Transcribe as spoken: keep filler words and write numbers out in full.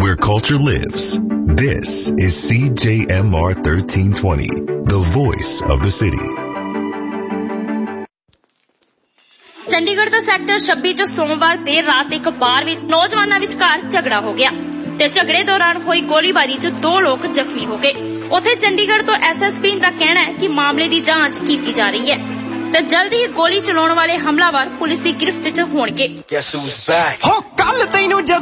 where culture lives. This is C J M R thirteen twenty, the voice of the city. Chandigarh the sector ਛੱਬੀ ਚ ਸੋਮਵਾਰ ਦੇਰ ਰਾਤ ਇੱਕ ਬਾਰ ਵਿੱਚ ਨੌਜਵਾਨਾਂ ਵਿਚਕਾਰ ਝਗੜਾ ਹੋ ਗਿਆ ਤੇ ਝਗੜੇ ਦੌਰਾਨ ਹੋਈ ਗੋਲੀਬਾਰੀ ਚ ਦੋ ਲੋਕ ਜ਼ਖਮੀ ਹੋ ਗਏ। ਉੱਥੇ ਚੰਡੀਗੜ੍ਹ ਤੋਂ ਐਸ ਐਸ ਪੀ ਦਾ ਕਹਿਣਾ ਹੈ ਕਿ ਮਾਮਲੇ ਦੀ ਜਾਂਚ ਕੀਤੀ ਜਾ ਰਹੀ ਹੈ ਤੇ ਜਲਦੀ ਹੀ ਗੋਲੀ ਚਲਾਉਣ ਵਾਲੇ ਹਮਲਾਵਰ ਪੁਲਿਸ ਦੀ ਗਿਰਫਤ ਚ ਹੋਣਗੇ।